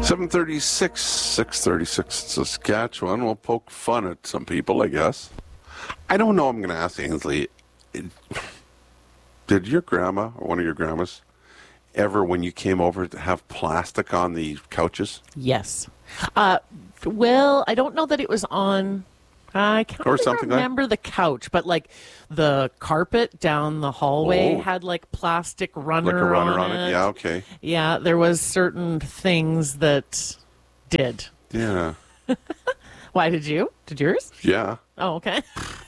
7:36, 6:36 in Saskatchewan. We'll poke fun at some people, I guess. I don't know. I'm going to ask Ainsley. Did your grandma or one of your grandmas ever, when you came over, to have plastic on the couches? Yes. Well, I don't know that it was on. I can't Or really something remember the couch, but like the carpet down the hallway had like plastic runner, Like a runner on it? Yeah, okay. Yeah, there was certain things that did. Yeah. Why did you? Did yours? Yeah. Oh, okay.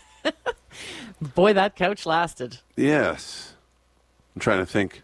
Boy, that couch lasted. Yes. I'm trying to think.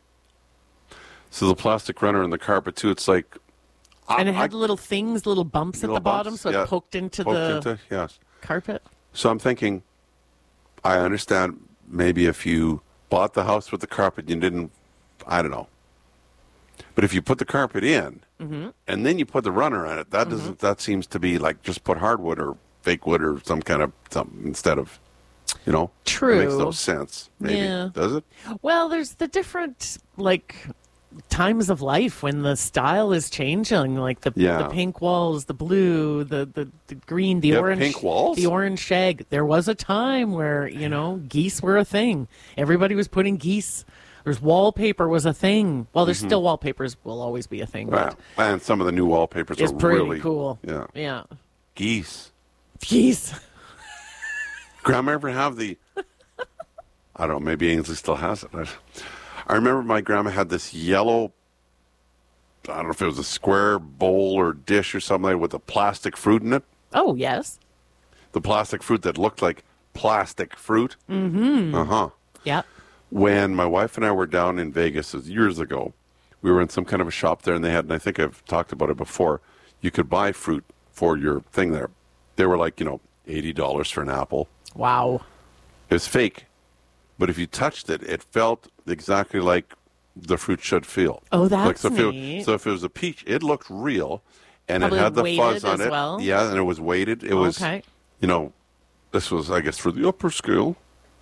So the plastic runner and the carpet, too, it's like... And it had little things, little bumps at Little the bottom, bumps, so yeah. it poked into yes. carpet. So I'm thinking, I understand maybe if you bought the house with the carpet, you didn't, I don't know. But if you put the carpet in, and then you put the runner on it, that doesn't. That seems to be like just put hardwood or fake wood or some kind of something instead of, True. It makes no sense, maybe. Yeah. Does it? Well, there's the different, times of life when the style is changing, like the pink walls, the blue, the green, the orange. Pink walls? The orange shag. There was a time where, geese were a thing. Everybody was putting geese. There's wallpaper was a thing. Well, there's still wallpapers will always be a thing. Wow. And some of the new wallpapers it's are pretty really cool. Yeah. Yeah. Geese. Geese. Grandma ever have the... I don't know, maybe Ainsley still has it. I remember my grandma had this yellow, I don't know if it was a square bowl or dish or something with a plastic fruit in it. Oh, yes. The plastic fruit that looked like plastic fruit. Mm-hmm. Uh-huh. Yeah. When my wife and I were down in Vegas years ago, we were in some kind of a shop there, and they had, and I think I've talked about it before, you could buy fruit for your thing there. They were like, $80 for an apple. Wow. It was fake. But if you touched it, it felt exactly like the fruit should feel. Oh, that's neat. So if it was a peach, it looked real, and Probably it had the fuzz on as it. well. Yeah, and it was weighted. It was, this was, I guess, for the upper scale.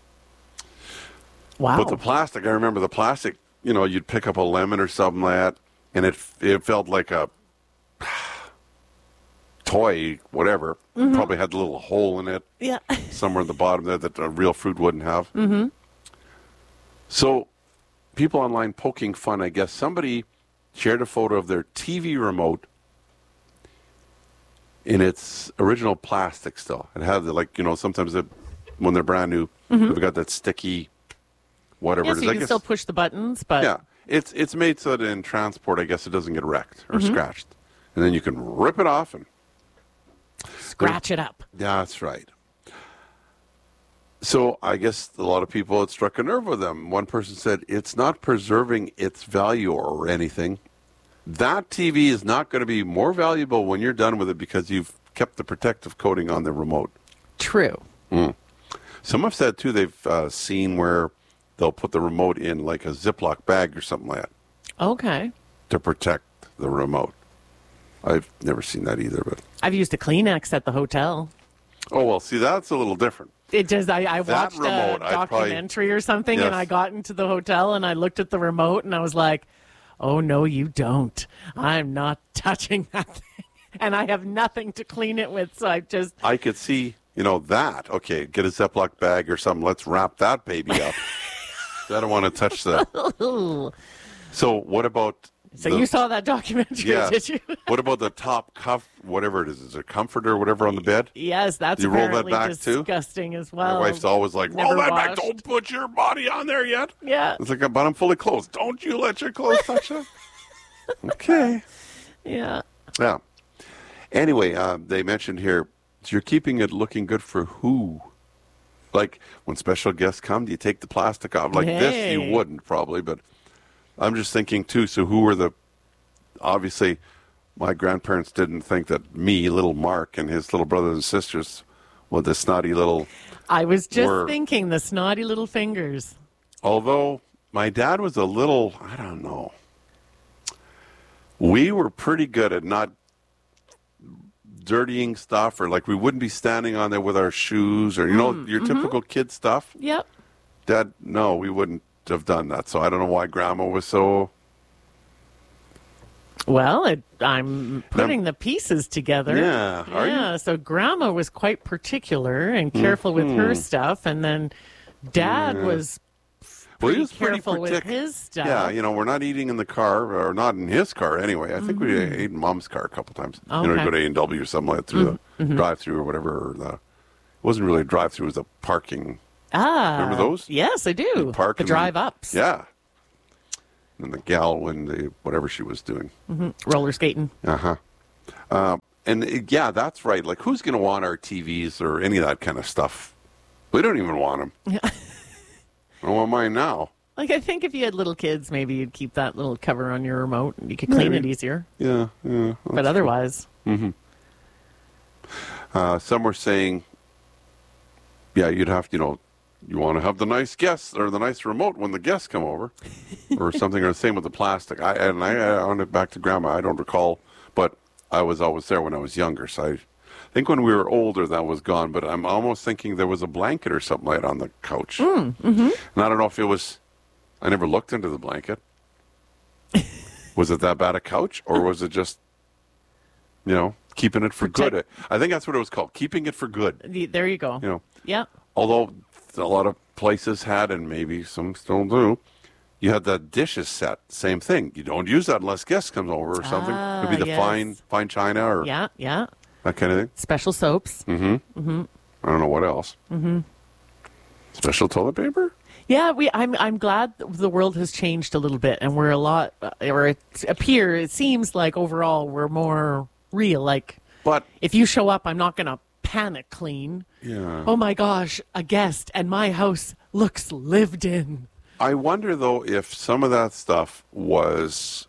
Wow. But the plastic, I remember the plastic, you'd pick up a lemon or something like that, and it felt like a toy, whatever. Probably had a little hole in it. Yeah. Somewhere at the bottom there that a real fruit wouldn't have. Mm-hmm. So people online poking fun, I guess. Somebody shared a photo of their TV remote in its original plastic still. It had sometimes when they're brand new, they've got that sticky whatever Yeah, it is. so you can still push the buttons, but... Yeah, it's made so that in transport, I guess, it doesn't get wrecked or scratched. And then you can rip it off and... Scratch it up. Yeah, that's right. So I guess a lot of people, it struck a nerve with them. One person said, it's not preserving its value or anything. That TV is not going to be more valuable when you're done with it because you've kept the protective coating on the remote. True. Some have said, too, they've seen where they'll put the remote in like a Ziploc bag or something like that. Okay. To protect the remote. I've never seen that either, but... I've used a Kleenex at the hotel. Oh, well, see, that's a little different. It just, I watched remote, a documentary or something, Yes. and I got into the hotel, and I looked at the remote, and I was like, oh, no, you don't. I'm not touching that thing. And I have nothing to clean it with, so I could see, that. Okay, get a Ziploc bag or something. Let's wrap that baby up. I don't want to touch that. So what about... So you saw that documentary, did you? What about the top whatever it is it comfort or whatever on the bed? Yes, that's you roll apparently that back disgusting as well. My wife's always like, roll that back. Don't put your body on there yet. Yeah. It's like, but I'm fully clothed. Don't you let your clothes touch that. Okay. Yeah. Yeah. Anyway, they mentioned here, you're keeping it looking good for who? Like, when special guests come, do you take the plastic off? Like this, you wouldn't probably, but... I'm just thinking, too, so who were obviously, my grandparents didn't think that me, little Mark, and his little brothers and sisters were the snotty little... I was just thinking, the snotty little fingers. Although, my dad was a little, I don't know. We were pretty good at not dirtying stuff, or we wouldn't be standing on there with our shoes, or, your typical kid stuff. Yep. Dad, no, we wouldn't have done that. So I don't know why Grandma was so Well, I'm putting the pieces together. Yeah, are you? Yeah, so Grandma was quite particular and careful with her stuff, and then Dad was Well, he pretty was pretty careful with particular. his stuff. Yeah, you know, we're not eating in the car, or not in his car anyway. I think we ate in Mom's car a couple times. You know, you Okay. go to A&W or something like that through the drive-through or whatever. Or it wasn't really a drive-through; it was a parking. Remember those? Yes, I do. Park The and then- drive-ups. Yeah. And the gal when whatever she was doing. Roller skating. Yeah, that's right. Like, who's going to want our TVs or any of that kind of stuff? We don't even want them. Yeah. I want mine now. Like, I think if you had little kids, maybe you'd keep that little cover on your remote and you could clean it easier. Yeah. But otherwise, Some were saying, yeah, you'd have to, you want to have the nice guests or the nice remote when the guests come over or something, or the same with the plastic. I on it back to Grandma, I don't recall, but I was always there when I was younger. So I think when we were older, that was gone, but I'm almost thinking there was a blanket or something like that on the couch. And I don't know if it was, I never looked into the blanket. Was it that bad a couch, or was it just, keeping it for good? I think that's what it was called, keeping it for good. there you go. Yeah. Although a lot of places had, and maybe some still do, you had the dishes set. Same thing. You don't use that unless guests comes over or something. Maybe the yes. fine china or Yeah. that kind of thing. Special soaps. I don't know what else. Special toilet paper? Yeah, I'm glad the world has changed a little bit, and we're a lot, or it seems like overall we're more real. Like, But if you show up, I'm not going to panic clean. yeah, Oh my gosh, a guest, and my house looks lived in. I wonder though if some of that stuff was,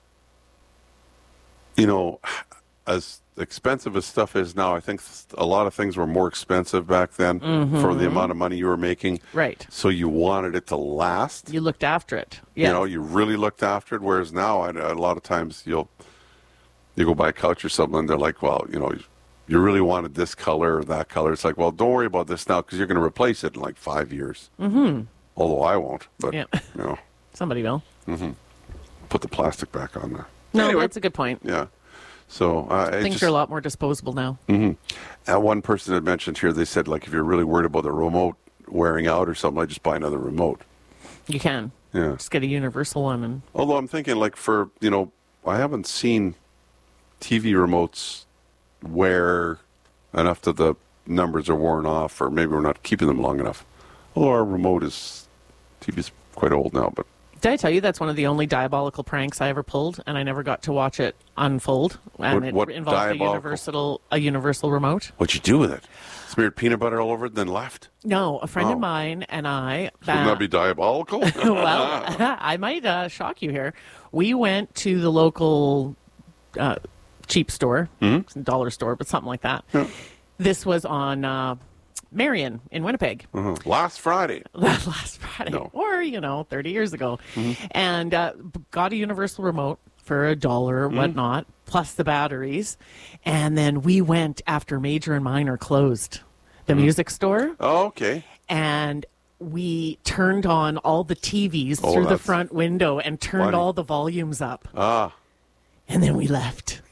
as expensive as stuff is now. I think a lot of things were more expensive back then for the amount of money you were making. Right. So you wanted it to last. You looked after it. Yeah. You really looked after it. Whereas now, a lot of times you go buy a couch or something, and they're like, well, you really wanted this color or that color. It's like, well, don't worry about this now because you're going to replace it in like 5 years. Although I won't, but Yeah. Somebody will. put the plastic back on there. No, Anyway, that's a good point. yeah. So Things are a lot more disposable now. One person had mentioned here, they said, like, if you're really worried about the remote wearing out or something, like, just buy another remote. You can. Yeah. Just get a universal one. And Although I'm thinking, like, I haven't seen TV remotes wear enough that the numbers are worn off, or maybe we're not keeping them long enough. Although our TV's quite old now, but did I tell you that's one of the only diabolical pranks I ever pulled, and I never got to watch it unfold? And What it involved a universal remote. what'd you do with it? Smeared peanut butter all over it, then left? No, a friend Oh. of mine and I. Wouldn't that be diabolical? Well, I might shock you here. We went to the local cheap store, dollar store, but something like that. Yeah. This was on Marion in Winnipeg. Last Friday. Last Friday, No. or 30 years ago, and got a universal remote for $1 or whatnot, plus the batteries, and then we went after Major and Minor closed, the music store, Oh, okay. and we turned on all the TVs through the that's front window and turned funny. all the volumes up, Ah. and then we left.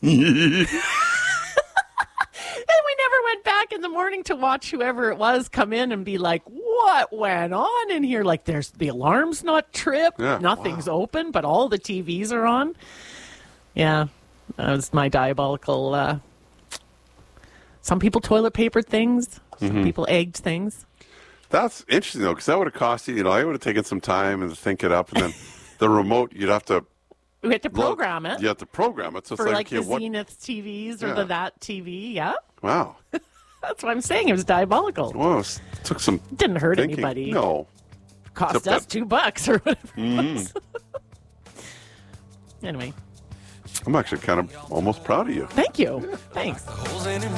And we never went back in the morning to watch whoever it was come in and be like, what went on in here? Like, there's the alarm's not tripped, Yeah, nothing's open, but all the TVs are on. Yeah, that was my diabolical. Some people toilet papered things, some people egged things. That's interesting, though, because that would have cost you, I would have taken some time and to think it up, and then the remote, you'd have to... We had to program it You have to program it. So it's for like okay, the Zenith TVs or Yeah. the That TV. Yeah, Wow. that's what I'm saying. It was diabolical. Well, it took some Didn't hurt thinking. anybody. No. Cost Except us $2 or whatever it was. Anyway, I'm actually kind of almost proud of you. thank you. Thanks. Holes in him